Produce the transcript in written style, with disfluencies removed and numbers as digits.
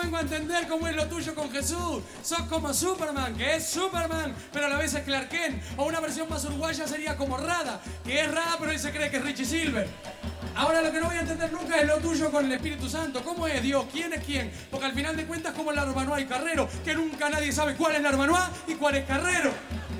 vengo a entender cómo es lo tuyo con Jesús. Sos como Superman, que es Superman, pero a la vez es Clark Kent. O una versión más uruguaya sería como Rada, que es Rada, pero él se cree que es Richie Silver. Ahora lo que no voy a entender nunca es lo tuyo con el Espíritu Santo. ¿Cómo es Dios? ¿Quién es quién? Porque al final de cuentas como Larbanois y Carrero, que nunca nadie sabe cuál es Larbanois y cuál es Carrero.